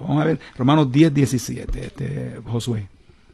Vamos a ver Romanos 10:17, Josué.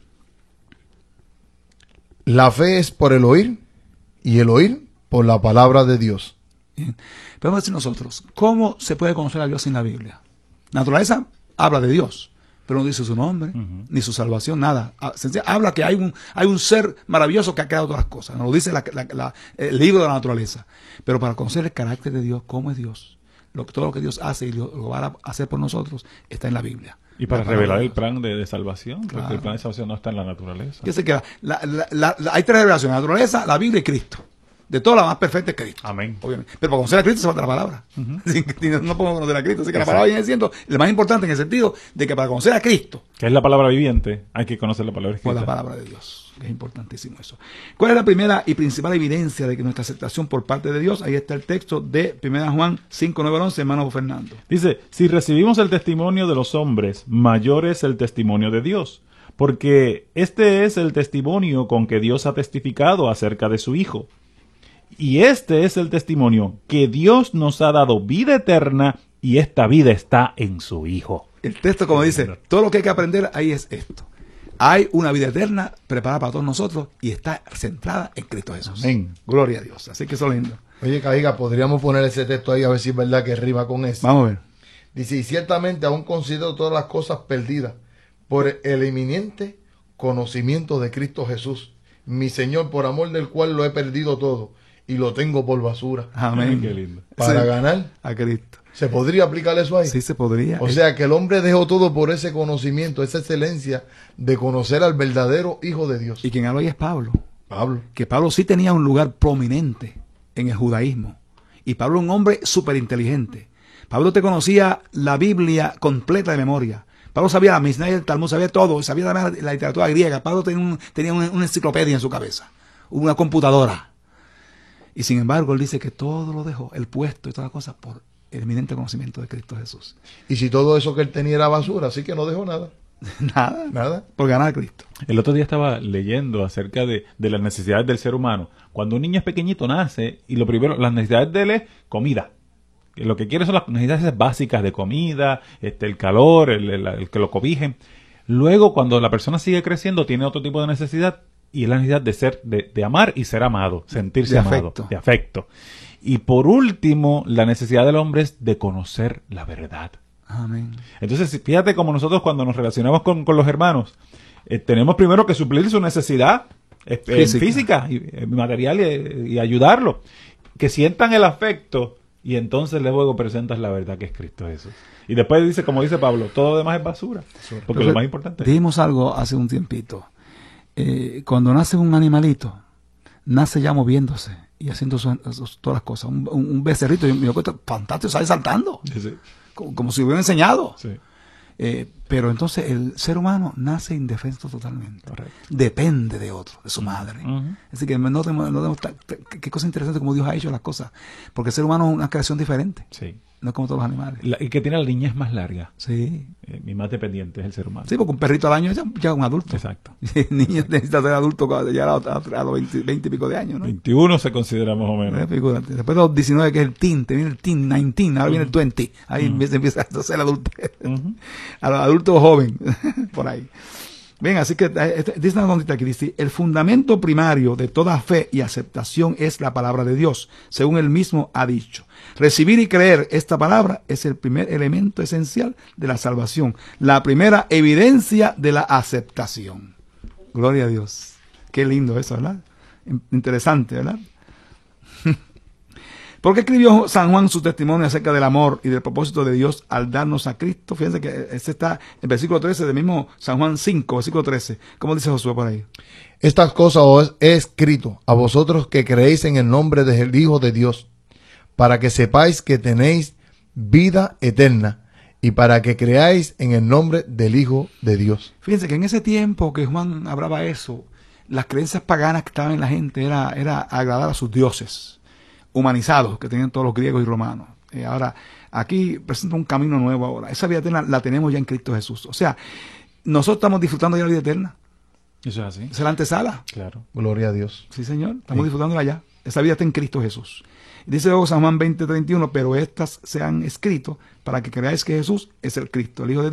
La fe es por el oír y el oír por la palabra de Dios. Bien. Podemos decir nosotros, ¿cómo se puede conocer a Dios sin la Biblia? La naturaleza habla de Dios, pero no dice su nombre, ni su salvación, nada. Habla que hay un ser maravilloso que ha creado todas las cosas. Nos lo dice el libro de la naturaleza. Pero para conocer el carácter de Dios, cómo es Dios, todo lo que Dios hace y lo va a hacer por nosotros, está en la Biblia. Y para revelar el plan de salvación, porque el plan de salvación no está en la naturaleza. Yo sé que hay tres revelaciones: la naturaleza, la Biblia y Cristo. De toda la más perfecta es Cristo. Amén. Obviamente. Pero para conocer a Cristo se falta la palabra. No podemos conocer a Cristo. Así que la palabra viene siendo el más importante en el sentido de que para conocer a Cristo, que es la palabra viviente, hay que conocer la palabra escrita. Por la palabra de Dios. Que es importantísimo eso. ¿Cuál es la primera y principal evidencia de que nuestra aceptación por parte de Dios? Ahí está el texto de 1 Juan 5:9-11, hermano Fernando. Dice, si recibimos el testimonio de los hombres, mayor es el testimonio de Dios. Porque este es el testimonio con que Dios ha testificado acerca de su Hijo. Y este es el testimonio, que Dios nos ha dado vida eterna y esta vida está en su Hijo. El texto, como dice, todo lo que hay que aprender ahí es esto. Hay una vida eterna preparada para todos nosotros y está centrada en Cristo Jesús. Amén. Gloria a Dios. Así que eso es lindo. Oye, Cajiga, podríamos poner ese texto ahí a ver si es verdad que rima con eso. Vamos a ver. Dice, y ciertamente aún considero todas las cosas perdidas por el eminente conocimiento de Cristo Jesús, mi Señor, por amor del cual lo he perdido todo y lo tengo por basura. Amén. Qué lindo. Para ganar a Cristo. ¿Se podría aplicar eso ahí? Sí, se podría. O sea, que el hombre dejó todo por ese conocimiento, esa excelencia de conocer al verdadero Hijo de Dios. Y quien habla ahí es Pablo. Pablo. Que Pablo sí tenía un lugar prominente en el judaísmo. Y Pablo un hombre súper inteligente. Pablo te conocía la Biblia completa de memoria. Pablo sabía la Mishnah y el Talmud, sabía todo. Sabía también la literatura griega. Pablo tenía una enciclopedia en su cabeza. Una computadora. Y sin embargo, él dice que todo lo dejó, el puesto y todas las cosas, por el eminente conocimiento de Cristo Jesús. Y si todo eso que él tenía era basura, así que no dejó nada. Nada. Nada. Por ganar a Cristo. El otro día estaba leyendo acerca de las necesidades del ser humano. Cuando un niño es pequeñito, nace, y lo primero, las necesidades de él es comida. Lo que quiere son las necesidades básicas de comida, el calor, el que lo cobijen. Luego, cuando la persona sigue creciendo, tiene otro tipo de necesidad, y es la necesidad de amar y ser amado, sentirse amado, de afecto. Y por último, la necesidad del hombre es de conocer la verdad. Amén. Entonces, fíjate como nosotros cuando nos relacionamos con los hermanos, tenemos primero que suplir su necesidad física y material y ayudarlo. Que sientan el afecto y entonces luego presentas la verdad que es Cristo Jesús. Y después dice, como dice Pablo, todo lo demás es basura. Porque Entonces, lo más importante. Dijimos algo hace un tiempito. Cuando nace un animalito, nace ya moviéndose y haciendo todas las cosas. Un becerrito, yo me acuerdo, fantástico, sale saltando. Sí. Como si hubiera enseñado. Sí. Pero entonces el ser humano nace indefenso totalmente. Correcto. Depende de otro, de su madre. Así que no tenemos qué cosa interesante como Dios ha hecho las cosas. Porque el ser humano es una creación diferente. Sí. No es como todos los animales. Y que tiene la niñez más larga. Sí. Y más dependiente es el ser humano. Sí, porque un perrito al año ya es un adulto. Exacto. El niño necesita ser adulto ya a los 20 y pico de años, ¿no? 21 se considera más o menos. Después de los 19, que es el teen, te viene el teen, 19, ahora viene el 20. Ahí empieza a ser adulto. A los adultos joven, por ahí. Bien, así que dice una notita aquí, dice, el fundamento primario de toda fe y aceptación es la palabra de Dios, según él mismo ha dicho. Recibir y creer esta palabra es el primer elemento esencial de la salvación, la primera evidencia de la aceptación. Gloria a Dios. Qué lindo eso, ¿verdad? Interesante, ¿verdad? ¿Por qué escribió San Juan su testimonio acerca del amor y del propósito de Dios al darnos a Cristo? Fíjense que ese está en versículo 13 del mismo San Juan 5, versículo 13. ¿Cómo dice Josué por ahí? Estas cosas os he escrito a vosotros que creéis en el nombre del Hijo de Dios, para que sepáis que tenéis vida eterna y para que creáis en el nombre del Hijo de Dios. Fíjense que en ese tiempo que Juan hablaba eso, las creencias paganas que estaban en la gente era agradar a sus dioses humanizados que tenían todos los griegos y romanos. Ahora, aquí presenta un camino nuevo ahora. Esa vida eterna la tenemos ya en Cristo Jesús. O sea, nosotros estamos disfrutando ya la vida eterna. Eso es así. Esa es la antesala. Claro. Gloria a Dios. Sí, Señor. Estamos disfrutándola ya. Esa vida está en Cristo Jesús. Dice luego San Juan 20:31, pero estas se han escrito para que creáis que Jesús es el Cristo, el Hijo de